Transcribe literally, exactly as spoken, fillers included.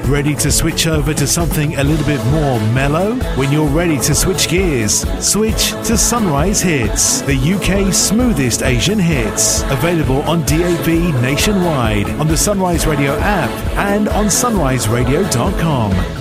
Ready to switch over to something a little bit more mellow? When you're ready to switch gears, switch to Sunrise Hits, the U K's smoothest Asian hits. Available on D A B nationwide, on the Sunrise Radio app and on sunrise radio dot com.